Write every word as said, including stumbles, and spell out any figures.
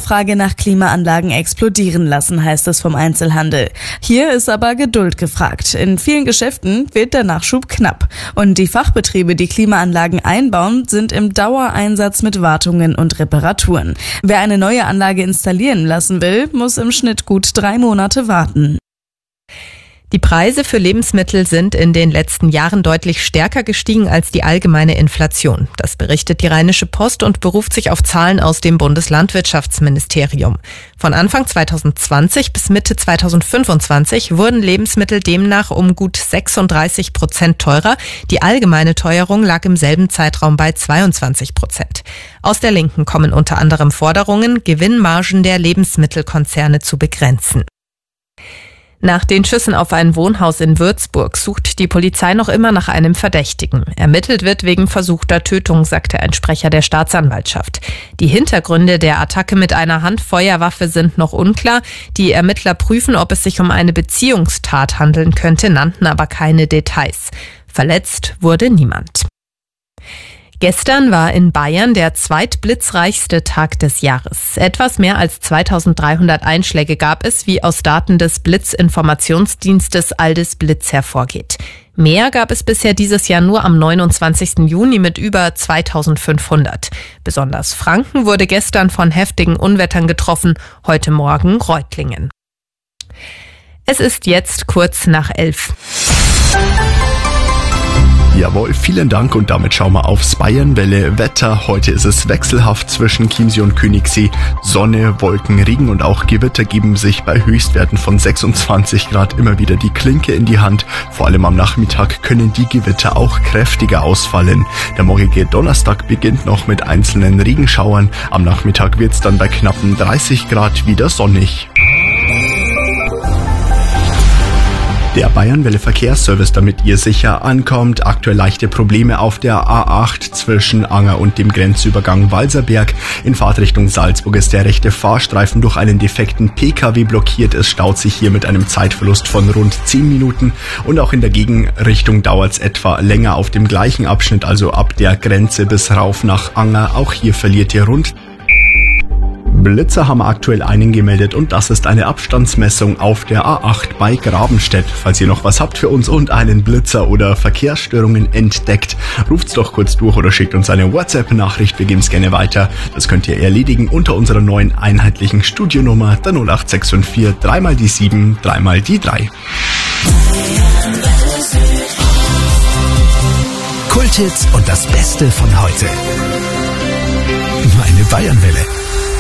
Nachfrage nach Klimaanlagen explodieren lassen, heißt es vom Einzelhandel. Hier ist aber Geduld gefragt. In vielen Geschäften wird der Nachschub knapp. Und die Fachbetriebe, die Klimaanlagen einbauen, sind im Dauereinsatz mit Wartungen und Reparaturen. Wer eine neue Anlage installieren lassen will, muss im Schnitt gut drei Monate warten. Die Preise für Lebensmittel sind in den letzten Jahren deutlich stärker gestiegen als die allgemeine Inflation. Das berichtet die Rheinische Post und beruft sich auf Zahlen aus dem Bundeslandwirtschaftsministerium. Von Anfang zweitausendzwanzig bis Mitte zweitausendfünfundzwanzig wurden Lebensmittel demnach um gut sechsunddreißig Prozent teurer. Die allgemeine Teuerung lag im selben Zeitraum bei zweiundzwanzig Prozent. Aus der Linken kommen unter anderem Forderungen, Gewinnmargen der Lebensmittelkonzerne zu begrenzen. Nach den Schüssen auf ein Wohnhaus in Würzburg sucht die Polizei noch immer nach einem Verdächtigen. Ermittelt wird wegen versuchter Tötung, sagte ein Sprecher der Staatsanwaltschaft. Die Hintergründe der Attacke mit einer Handfeuerwaffe sind noch unklar. Die Ermittler prüfen, ob es sich um eine Beziehungstat handeln könnte, nannten aber keine Details. Verletzt wurde niemand. Gestern war in Bayern der zweitblitzreichste Tag des Jahres. Etwas mehr als zweitausenddreihundert Einschläge gab es, wie aus Daten des Blitzinformationsdienstes Aldis Blitz hervorgeht. Mehr gab es bisher dieses Jahr nur am neunundzwanzigsten Juni mit über zweitausendfünfhundert. Besonders Franken wurde gestern von heftigen Unwettern getroffen, heute Morgen Reutlingen. Es ist jetzt kurz nach elf. Jawohl, vielen Dank und damit schauen wir aufs Bayernwelle Wetter. Heute ist es wechselhaft zwischen Chiemsee und Königssee. Sonne, Wolken, Regen und auch Gewitter geben sich bei Höchstwerten von sechsundzwanzig Grad immer wieder die Klinke in die Hand. Vor allem am Nachmittag können die Gewitter auch kräftiger ausfallen. Der morgige Donnerstag beginnt noch mit einzelnen Regenschauern. Am Nachmittag wird es dann bei knappen dreißig Grad wieder sonnig. Der Bayernwelle Verkehrsservice, damit ihr sicher ankommt. Aktuell leichte Probleme auf der A acht zwischen Anger und dem Grenzübergang Walserberg. In Fahrtrichtung Salzburg ist der rechte Fahrstreifen durch einen defekten P K W blockiert. Es staut sich hier mit einem Zeitverlust von rund zehn Minuten. Und auch in der Gegenrichtung dauert es etwa länger auf dem gleichen Abschnitt, also ab der Grenze bis rauf nach Anger. Auch hier verliert ihr rund Blitzer haben aktuell einen gemeldet und das ist eine Abstandsmessung auf der A acht bei Grabenstedt. Falls ihr noch was habt für uns und einen Blitzer oder Verkehrsstörungen entdeckt, ruft's doch kurz durch oder schickt uns eine WhatsApp-Nachricht. Wir geben's gerne weiter. Das könnt ihr erledigen unter unserer neuen einheitlichen Studionummer, der null acht sechs fünf vier, dreimal die sieben, dreimal die drei. Kulthits und das Beste von heute. Meine Bayernwelle.